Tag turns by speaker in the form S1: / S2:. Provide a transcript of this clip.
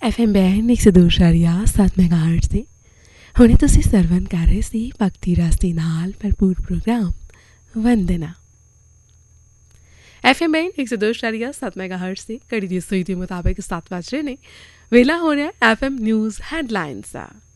S1: FM band 102.7 ਮੈਗਾਹਰਟਜ਼ ਤੇ ਹੁਣੇ ਤੁਸੀਂ ਸਰਵਨ ਕਰ ਰਹੇ ਸੀ ਭਗਤੀ ਰਸ ਦੇ ਨਾਲ ਭਰਪੂਰ ਪ੍ਰੋਗਰਾਮ ਵੰਦਨਾ। FM ਬੈਂਡ 102.7 ਮੈਗਾਹਰਟਜ਼ ਤੇ ਘੜੀ ਦੀ ਸੂਈ ਦੇ ਮੁਤਾਬਿਕ 7 ਵੱਜ ਰਹੇ ਨੇ। ਵੇਲਾ ਹੋ ਰਿਹਾ FM ਨਿਊਜ਼ ਹੈਡਲਾਈਨਸ ਦਾ।